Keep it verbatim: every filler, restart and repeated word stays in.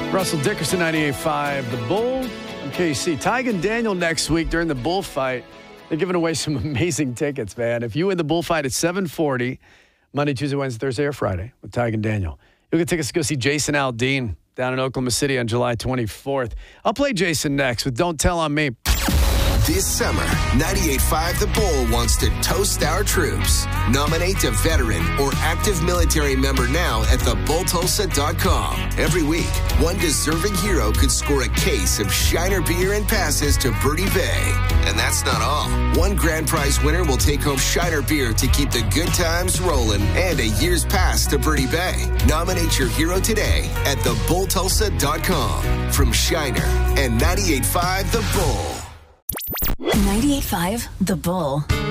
Russell Dickerson, ninety-eight point five. The Bull. I'm K C. Tig and Daniel next week during the bullfight. They're giving away some amazing tickets, man. If you win the bullfight at seven forty, Monday, Tuesday, Wednesday, Thursday, or Friday with Tig and Daniel, you'll get tickets to go see Jason Aldean down in Oklahoma City on July twenty-fourth. I'll play Jason next with Don't Tell on Me. This summer, ninety-eight point five The Bull wants to toast our troops. Nominate a veteran or active military member now at the bull tulsa dot com. Every week, one deserving hero could score a case of Shiner beer and passes to Birdie Bay. And that's not all. One grand prize winner will take home Shiner beer to keep the good times rolling and a year's pass to Birdie Bay. Nominate your hero today at the bull tulsa dot com. From Shiner and ninety-eight point five The Bull. ninety-eight point five The Bull.